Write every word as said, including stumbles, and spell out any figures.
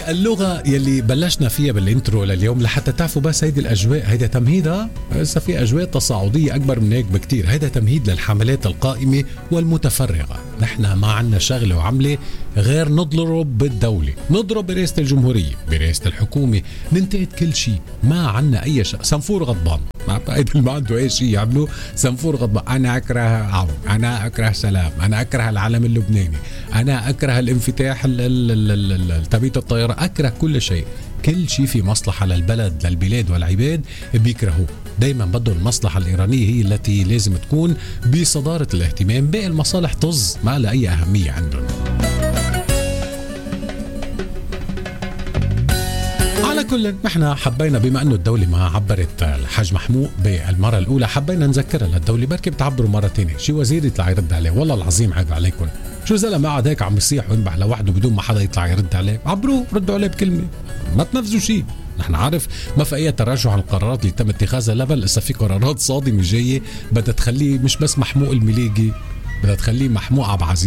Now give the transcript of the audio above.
هلا اللغة يلي بلشنا فيها بالانترو لليوم لحتى تعرفوا بس هيدي الأجواء، هيدا تمهيدها. إذا في أجواء تصاعدية أكبر من هيك بكتير. هيدا تمهيد للحملات القائمة والمتفرغة. نحن ما عنا شغلة وعملة غير نضرب بالدولة، نضرب برئاسة الجمهورية، برئاسة الحكومة، ننتقد كل شيء. ما عنا أي شيء. سنفور غضبان، ما بعتقد ما عنده أي شيء يعملوا. سنفور غضبان. أنا أكره عون، أنا أكره سلام، أنا أكره العلم اللبناني، أنا أكره الانفتاح تبيت الطيارة، أكره كل شيء. كل شيء في مصلحة للبلد للبلاد والعباد بيكرهوه. دايما بدو المصلحة الإيرانية هي التي لازم تكون بصدارة الاهتمام، باقي المصالح طز ما لها أي أهمية عندهم. على كل نحن حبينا بما أنه الدولة ما عبرت الحاج محمود بالمرة الأولى، حبينا نذكرها للدولة بركي بتعبروا مرة تانية. شي وزير يطلع يرد عليه؟ والله العظيم عيب عليكم. شو زلمة قاعد هيك عم يصيح وينبح لوحده بدون ما حدا يطلع يرد عليه؟ عبروه، ردوا عليه بكلمة، ما تنفذوا شيء. نحن عارف ما في أي تراجع عن القرارات اللي تم اتخاذها، لا بل إذا في قرارات صادمة جاية بدها تخليه مش بس محموق المليجي، بدها تخليه محموق عبد العزيز.